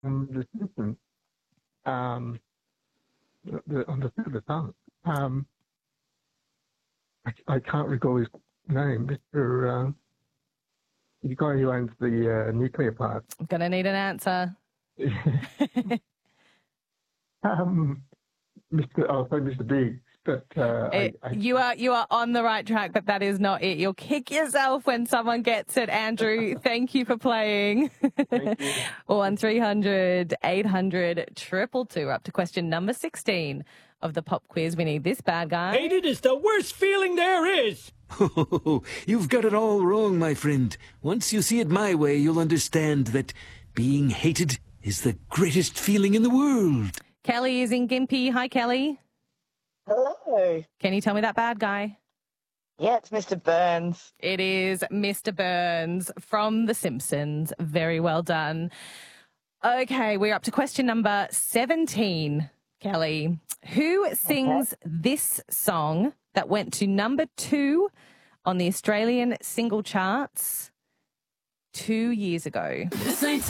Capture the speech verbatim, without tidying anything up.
from The Simpsons. Um, the, the, on the the song. Um, I, I can't recall his name, Mister Uh, the guy who owns the uh, nuclear plant. I'm going to need an answer. um, Mister Oh, sorry, Mister Biggs. But uh, It, I, I, you are you are on the right track, but that is not it. You'll kick yourself when someone gets it, Andrew. Thank you for playing. Thank you. one three hundred eight hundred two two. We're up to question number sixteen of the pop quiz. We need this bad guy. Hated is the worst feeling there is. Oh, you've got it all wrong, my friend. Once you see it my way, you'll understand that being hated is the greatest feeling in the world. Kelly is in Gympie. Hi, Kelly. Hello. Can you tell me that bad guy? Yeah, it's Mister Burns. It is Mister Burns from The Simpsons. Very well done. Okay, we're up to question number seventeen, Kelly. Who sings okay. this song that went to number two on the Australian single charts two years ago? This ain't